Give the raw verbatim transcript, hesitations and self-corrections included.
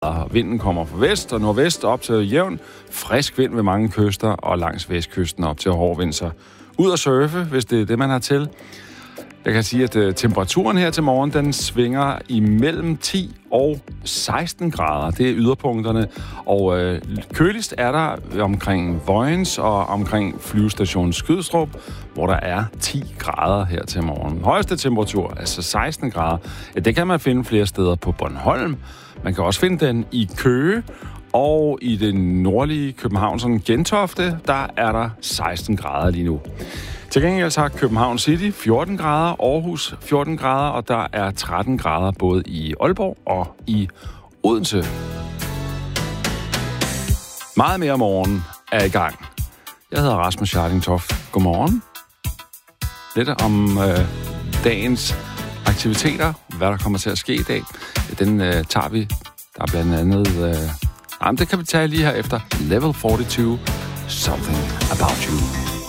Vinden kommer fra vest og nordvest op til jævn. Frisk vind ved mange kyster og langs vestkysten op til hård vind. Så ud at surfe, hvis det er det, man har til. Jeg kan sige, at uh, temperaturen her til morgen, den svinger imellem ti og seksten grader. Det er yderpunkterne. Og uh, køligst er der omkring Vojens og omkring flyvestationen Skrydstrup, hvor der er ti grader her til morgen. Højeste temperatur, altså seksten grader, ja, det kan man finde flere steder på Bornholm. Man kan også finde den i Køge, og i det nordlige København, sådan Gentofte, der er der seksten grader lige nu. Til gengæld har København City fjorten grader, Aarhus fjorten grader, og der er tretten grader både i Aalborg og i Odense. Meget mere morgen er i gang. Jeg hedder Rasmus Scharling-Toft. Godmorgen. Lidt om øh, dagens aktiviteter, hvad der kommer til at ske i dag. Den øh, tager vi. Der er blandt andet... Øh, jamen, det kan vi tage lige her efter Level fireogfyrre, Something About You.